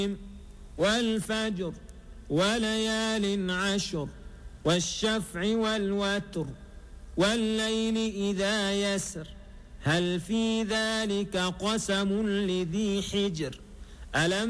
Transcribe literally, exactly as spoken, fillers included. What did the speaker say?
والفجر وليال عشر والشفع والوتر والليل إذا يسر هل في ذلك قسم لذي حجر ألم